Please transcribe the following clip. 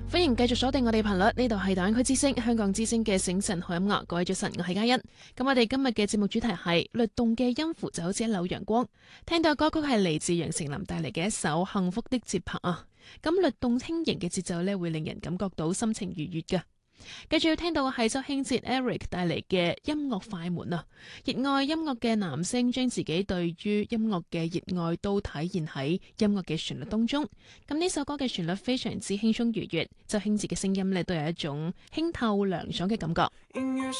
歡迎繼續鎖定我哋頻率，呢度係大灣區之聲香港之聲嘅醒晨好音樂。各位早晨，我係嘉欣。咁我哋今日嘅節目主題係律動嘅音符就好似一縷陽光。聽到歌曲係嚟自楊丞琳帶嚟嘅一首《幸福的節拍》啊。咁律動輕盈嘅節奏呢，會令人感覺到心情愉悅㗎。繼續要聽到係周興哲 Eric 帶嚟嘅音樂快門啊！熱愛音樂嘅男聲將自己對於音樂嘅熱愛都體現喺音樂嘅旋律當中。咁呢首歌嘅旋律非常之輕鬆愉悅，周興哲嘅聲音呢都有一種清透涼爽嘅感覺。